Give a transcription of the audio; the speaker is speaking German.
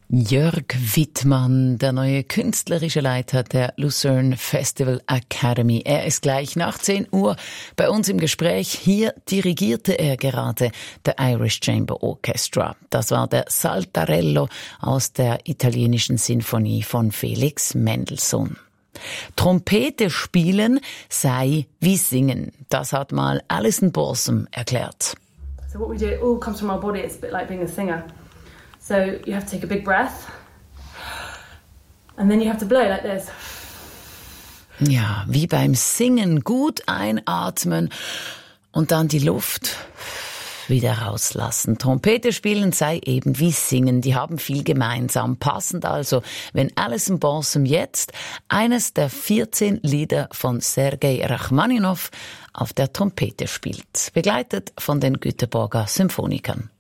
Jörg Wittmann, der neue künstlerische Leiter der Lucerne Festival Academy. Er ist gleich nach 10 Uhr bei uns im Gespräch. Hier dirigierte er gerade der Irish Chamber Orchestra. Das war der Saltarello aus der italienischen Sinfonie von Felix Mendelssohn. Trompete spielen sei wie singen. Das hat mal Alison Balsam erklärt. So what we do, it all comes from our body. It's a bit like being a singer. So you have to take a big breath and then you have to blow like this. Ja, wie beim Singen, gut einatmen und dann die Luft wieder rauslassen. Trompete spielen sei eben wie Singen, die haben viel gemeinsam. Passend also, wenn Alison Balsam jetzt eines der 14 Lieder von Sergei Rachmaninow auf der Trompete spielt, begleitet von den Göteborger Symphonikern.